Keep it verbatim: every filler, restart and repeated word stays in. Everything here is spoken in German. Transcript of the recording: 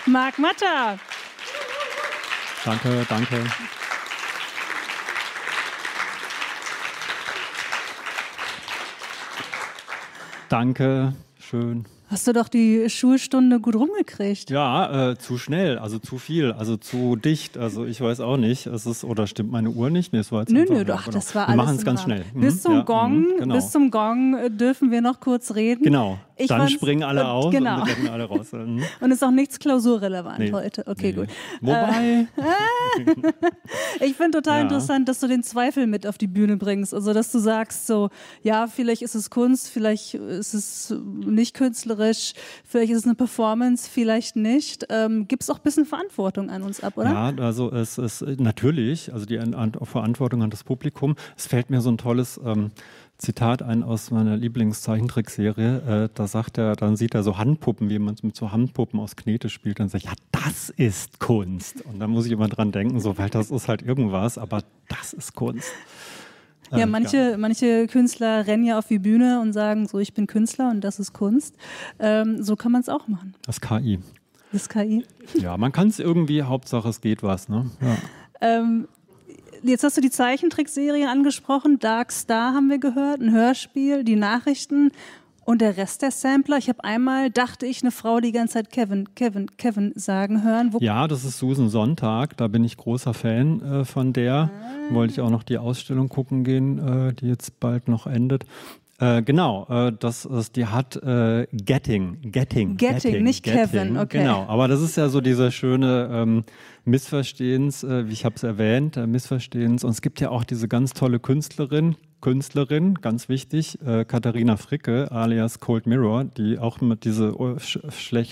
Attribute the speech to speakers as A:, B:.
A: Marc Matter.
B: Danke, danke. Danke, schön.
A: Hast du doch die Schulstunde gut rumgekriegt?
B: Ja, äh, zu schnell, also zu viel, also zu dicht. Also ich weiß auch nicht, es ist, oder stimmt meine Uhr nicht? Nee, es war jetzt
A: Nö,
B: einfach,
A: nö,
B: ja,
A: doch,
B: genau.
A: das war
B: Wir
A: alles
B: machen es
A: im
B: ganz
A: Rahmen.
B: schnell. Mhm,
A: Bis zum
B: ja,
A: Gong,
B: mhm, genau.
A: bis zum Gong äh, dürfen wir noch kurz reden.
B: Genau,
A: Ich
B: dann
A: fand's-
B: springen alle
A: äh,
B: aus
A: genau.
B: und wir rennen alle raus. Mhm.
A: Und ist auch nichts klausurrelevant
B: Nee,
A: heute. Okay,
B: nee.
A: gut.
B: Wobei,
A: Ich finde total
B: Ja.
A: interessant, dass du den Zweifel mit auf die Bühne bringst. Also, dass du sagst so, ja, vielleicht ist es Kunst, vielleicht ist es nicht künstlerisch, vielleicht ist es eine Performance, vielleicht nicht. Ähm, Gibt es auch ein bisschen Verantwortung an uns ab, oder?
B: ja, also es ist natürlich, also die An An Verantwortung an das Publikum. Es fällt mir so ein tolles ähm, Zitat ein aus meiner Lieblingszeichentrickserie. Äh, da sagt er, dann sieht er so Handpuppen, wie man mit so Handpuppen aus Knete spielt. Dann sagt er, ja, das ist Kunst. Und da muss ich immer dran denken, so, weil das ist halt irgendwas, aber das ist Kunst.
A: Ja,
B: Äh,
A: manche, manche Künstler rennen ja auf die Bühne und sagen so, ich bin Künstler und das ist Kunst. Ähm, so kann man es auch machen.
B: Das K I.
A: Das K I.
B: Ja, man kann es irgendwie, Hauptsache es geht was, ne? Ja.
A: Ähm, jetzt hast du die Zeichentrickserie angesprochen. Dark Star haben wir gehört, ein Hörspiel, die Nachrichten und der Rest der Sampler. Ich habe einmal, dachte ich, eine Frau die ganze Zeit Kevin, Kevin, Kevin sagen hören. Wo
B: Ja, das ist Susan Sonntag, da bin ich großer Fan äh, von der.
A: Ah.
B: Wollte ich auch noch die Ausstellung gucken gehen, äh, die jetzt bald noch endet. Äh, genau, äh, das ist, die hat äh, Getting, Getting,
A: Getting, nicht Kevin, okay.
B: Genau, aber das ist ja so diese schöne ähm, Missverstehens, äh, wie ich habe es erwähnt, äh, Missverstehens. Und es gibt ja auch diese ganz tolle Künstlerin, Künstlerin, ganz wichtig, äh, Katharina Fricke alias Cold Mirror, die auch mit diese äh, sch schlecht